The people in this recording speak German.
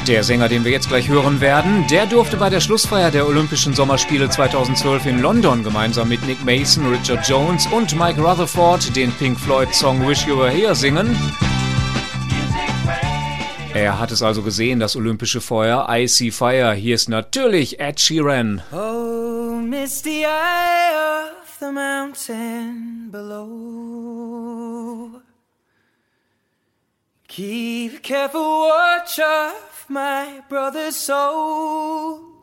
Der Sänger, den wir jetzt gleich hören werden, der durfte bei der Schlussfeier der Olympischen Sommerspiele 2012 in London gemeinsam mit Nick Mason, Richard Jones und Mike Rutherford den Pink Floyd-Song Wish You Were Here singen. Er hat es also gesehen, das olympische Feuer, I See Fire. Hier ist natürlich Ed Sheeran. Oh, misty eye of the mountain below. Keep careful watch of my brother's soul.